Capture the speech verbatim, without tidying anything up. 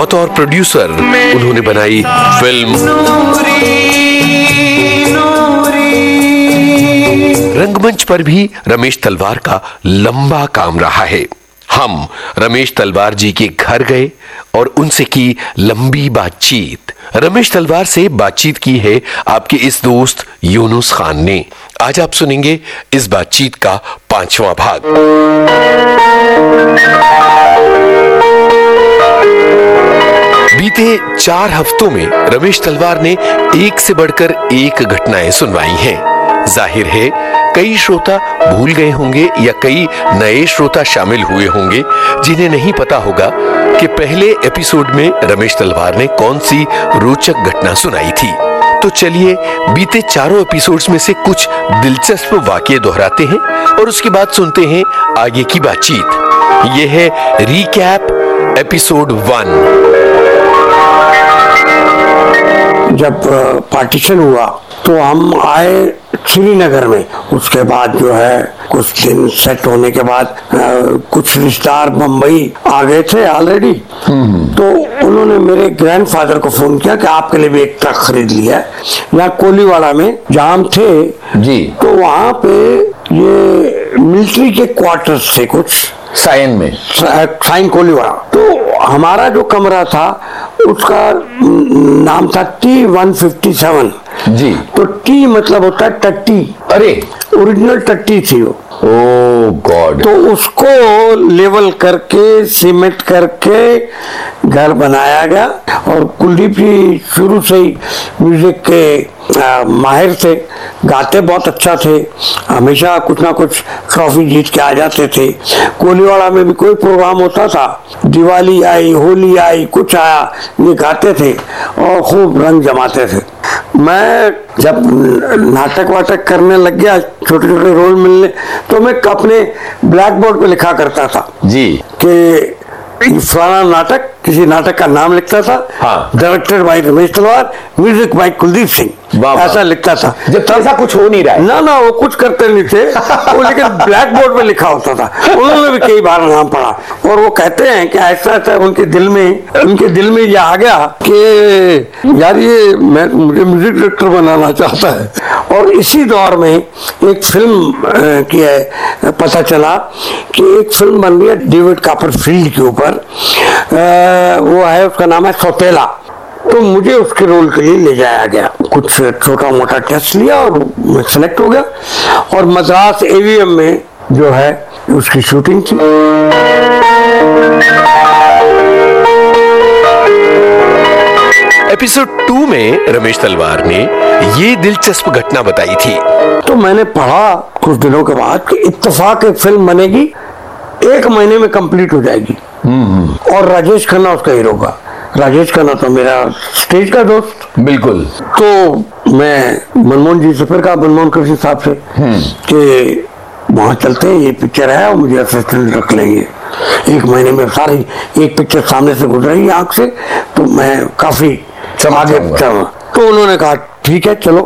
बतौर प्रोड्यूसर उन्होंने बनाई फिल्म रंगमंच पर भी रमेश तलवार का लंबा काम रहा है। हम रमेश तलवार जी के घर गए और उनसे की लंबी बातचीत। रमेश तलवार से बातचीत की है आपके इस दोस्त यूनुस खान ने। आज आप सुनेंगे इस बातचीत का पांचवा भाग। बीते चार हफ्तों में रमेश तलवार ने एक से बढ़कर एक घटनाएं सुनवाई हैं। जाहिर है कई श्रोता भूल गए होंगे या कई नए श्रोता शामिल हुए होंगे जिन्हें नहीं पता होगा कि पहले एपिसोड में रमेश तलवार ने कौन सी रोचक घटना सुनाई थी। तो चलिए बीते चारों एपिसोड्स में से कुछ दिलचस्प वाकये दोहराते हैं और उसके बाद सुनते हैं आगे की बातचीत। यह है रिकैप एपिसोड वन। जब पार्टीशन हुआ तो हम आए श्रीनगर में। उसके बाद जो है कुछ दिन सेट होने के बाद आ, कुछ रिश्तेदार बम्बई आ गए थे ऑलरेडी। तो उन्होंने मेरे ग्रैंडफादर को फोन किया कि आपके लिए भी एक ट्रक खरीद लिया है। यहाँ कोलीवाड़ा में जहाँ हम थे जी, तो वहाँ पे ये मिलिट्री के क्वार्टर्स थे कुछ साइन में, साइन कोलीवाड़ा। तो हमारा जो कमरा था उसका नाम था टी वन फिफ्टी सेवन जी। तो टी मतलब होता है टट्टी। अरे ओरिजिनल टट्टी थी वो। ओ गॉड। तो उसको लेवल करके सीमेंट करके घर बनाया गया। और कुलदीप जी शुरू से ही म्यूजिक के आ, माहिर थे, गाते बहुत अच्छा थे, हमेशा कुछ ना कुछ ट्रॉफी जीत के आ जाते थे। कोलीवाड़ा में भी कोई प्रोग्राम होता था, दिवाली आई, होली आई, कुछ आया, ये गाते थे और खूब रंग जमाते थे। मैं जब नाटक वाटक करने लग गया, छोटे छोटे रोल मिलने, तो मैं अपने ब्लैक बोर्ड पे लिखा करता था जी कि फलाना नाटक, किसी नाटक का नाम लिखता था, हाँ। डायरेक्टर बाय रमेश तलवार, म्यूजिक बाय कुलदीप सिंह, ऐसा लिखता था। जब तो ऐसा कुछ हो नहीं रहा है ना ना वो कुछ करते नहीं थे वो, लेकिन ब्लैक बोर्ड पे लिखा होता था। उन्होंने भी कई बार नाम पढ़ा और वो कहते हैं कि ऐसा ऐसा उनके दिल में उनके दिल में ये आ गया कि यार ये मैं मुझे म्यूजिक डायरेक्टर बनाना चाहता है। और इसी दौर में एक फिल्म की है, पता चला कि एक फिल्म बन रही है डेविड कॉपरफील्ड के ऊपर, वो है, उसका नाम है सौतेला। तो मुझे उसके रोल के लिए ले जाया गया। कुछ छोटा मोटा टेस्ट लिया और मैं सेलेक्ट हो गया और मद्रास एवीएम में जो है उसकी शूटिंग थी। एपिसोड टू में रमेश तलवार ने ये दिलचस्प घटना बताई थी। तो मैंने पढ़ा कुछ दिनों के बाद कि इत्तेफाक एक फिल्म बनेगी, एक महीने में कंप्लीट हो जाएगी और राजेश खन्ना उसका हीरो होगा। राजेश खन्ना तो मेरा स्टेज का दोस्त। बिल्कुल। तो मैं मनमोहन जी से फिर कहा, मनमोहन कृष्ण साहब से कि वहां चलते हैं, ये पिक्चर है और मुझे असिस्टेंट रख लेंगे। एक महीने में सारी एक पिक्चर सामने से गुजरेगी आंख से, तो मैं काफी आगे। तो उन्होंने कहा ठीक है चलो।